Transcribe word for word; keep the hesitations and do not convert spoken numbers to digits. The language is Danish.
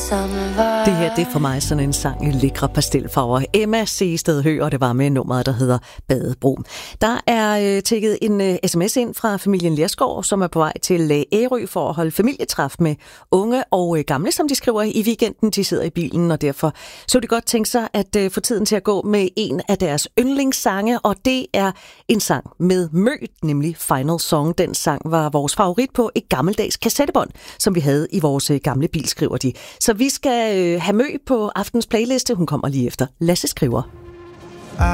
Det her, det er for mig sådan en sang i lækre pastelfarver. Emma Seested Høgh, og det var med nummeret, der hedder Badebro. Der er øh, tækket en øh, sms ind fra familien Lerskov, som er på vej til øh, Ærø for at holde familietræf med unge og øh, gamle, som de skriver i weekenden. De sidder i bilen, og derfor så de godt tænke sig at øh, få tiden til at gå med en af deres yndlingssange, og det er en sang med Mø, nemlig Final Song. Den sang var vores favorit på et gammeldags kassettebånd, som vi havde i vores øh, gamle bil, skriver de. Så vi skal øh, have Mø på aftens playliste. Hun kommer lige efter Lasse Skriver.